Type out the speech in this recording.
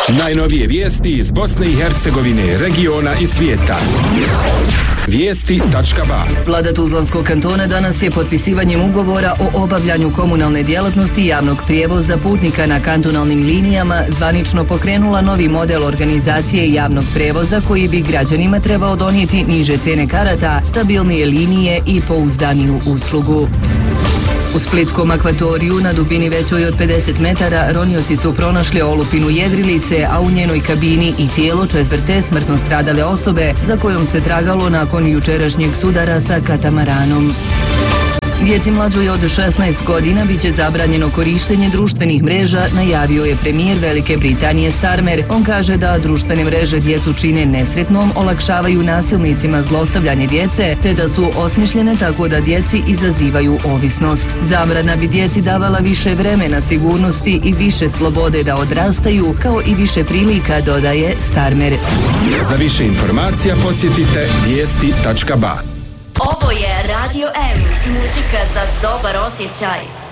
Najnovije vijesti iz Bosne i Hercegovine, regiona i svijeta. Vijesti.ba. Vlada Tuzlanskog kantona danas je potpisivanjem ugovora o obavljanju komunalne djelatnosti i javnog prijevoza putnika na kantonalnim linijama zvanično pokrenula novi model organizacije javnog prijevoza koji bi građanima trebao donijeti niže cijene karata, stabilnije linije i pouzdaniju uslugu. U splitskom akvatoriju na dubini većoj od 50 metara ronioci su pronašli olupinu jedrilice, a u njenoj kabini i tijelo 4 smrtno stradale osobe za kojom se tragalo nakon jučerašnjeg sudara sa katamaranom. Djeci mlađoj od 16 godina biće zabranjeno korištenje društvenih mreža, najavio je premijer Velike Britanije Starmer. On kaže da društvene mreže djecu čine nesretnom, olakšavaju nasilnicima zlostavljanje djece, te da su osmišljene tako da djeci izazivaju ovisnost. Zabrana bi djeci davala više vremena, sigurnosti i više slobode da odrastaju, kao i više prilika, dodaje Starmer. Za više informacija posjetite vijesti.ba. Ovo je Radio M, muzika za dobar osjećaj.